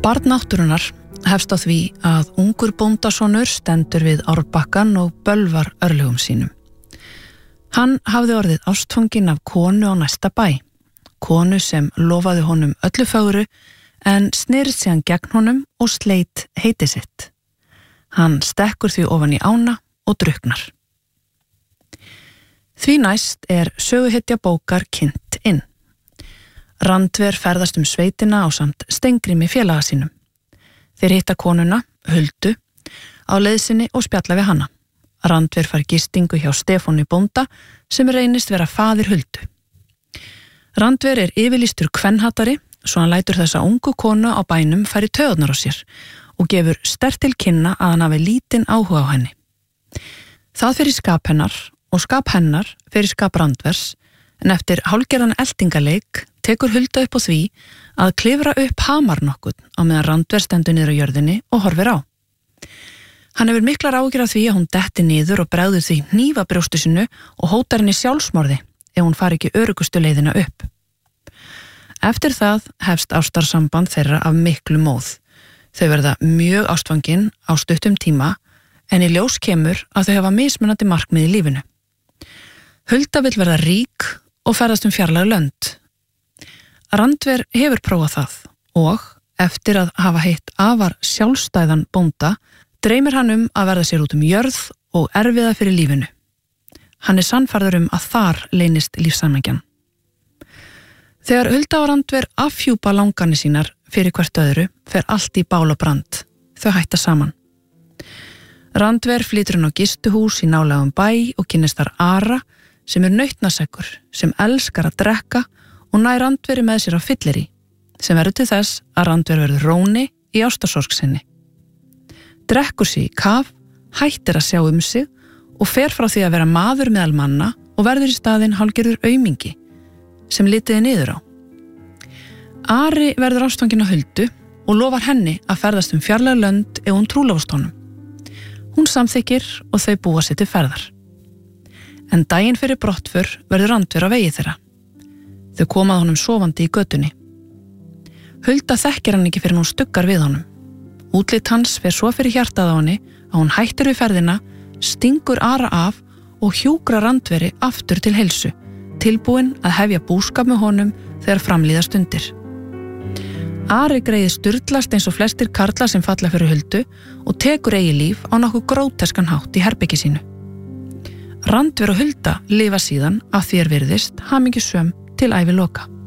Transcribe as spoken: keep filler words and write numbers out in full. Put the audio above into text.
Barn náttúrunnar hefst á því að ungur bóndasonur stendur við árbakkann og bölvar örlögum sínum. Hann hafði orðið ástfanginn af konu á næsta bæ, konu sem lofaði honum öllu fögru en snerist síðan gegn honum og sleit heiti sitt. Hann stekkur því ofan í ána og drukknar. Því næst er söguhetja bókar kynnt inn. Randver ferðast um sveitina ásamt Steingrími félaga sínum. Þeir hitta konuna, Huldu, á leiðsinni og spjalla við hana. Randver fær gistingu hjá Stefáni bónda sem reynist vera faðir Huldu. Randver er yfirlýstur kvenhatari, svo hann lætur þessa ungu konu á bænum færi taugarnar á sér og gefur sterkt til kynna að hann hafi lítinn áhuga á henni. Það fyrir skap hennar og skap hennar fyrir skap Randvers, en eftir hálfgerðan eltingaleik tekur Hulda upp á því að klifra upp hamar nokkurn á meðan Randver stendur niður á jörðinni og horfir á. Hann hefur miklar áhyggjur af því að hún detti niður og bregður því hnífa brjóstu sinu og hótar henni sjálfsmorði ef hún fari ekki öruggustu leiðina upp. Eftir það hefst ástarsamband þeirra af miklu móð. Þau verða mjög ástfangin á stuttum tíma en í ljós kemur að þau hafa mismunandi markmið í lífinu. Hulda vill verða rík og ferðast um fjarlæg lönd. Randver hefur prófað það og eftir að hafa hitt afar sjálfstæðan bónda dreymir hann um að verða sér út um jörð og erfiða fyrir lífinu. Hann er sannfærður um að þar leynist lífssamningjan. Þegar Hulda og Randver afhjúpa langanir sínar fyrir hvert öðru fer allt í bál og brand. Þau hætta saman. Randver flytur hann á gistuhús í nálægum bæ og kynnist þar Ara sem er nautnaseggur, sem elskar að drekka og nær Randveri með sér á fylleri, sem verður til þess að Randver verður róni í ástarsorg sinni. Drekkur sig í kaf, hættir að sjá um sig og fer frá því að vera maður meðal manna og verður í staðinn hálfgerður aumingi sem litiði niður á. Ari verður ástfanginn á Huldu og lofar henni að ferðast um fjarlæg lönd ef hún trúlofast honum. Hún samþykkir og þau búa sér til ferðar. En daginn fyrir brottför verður Randver á vegi þeirra. Þau koma að honum sofandi í götunni. Hulda þekkir hann ekki fyrir hún stuggar við honum. Útlit hans fer svo fyrir hjartað á henni að hún hættir við ferðina, stingur Ara af og hjúkrar Randveri aftur til heilsu, tilbúinn að hefja búskap með honum þegar framlíða stundir. Ari greiði sturlast eins og flestir karlar sem falla fyrir Huldu og tekur eigi líf á nokkuð gróteskan hátt í herbyggi sínu. Randver og Hulda lifa síðan að því er virðist hamingjusöm til æviloka.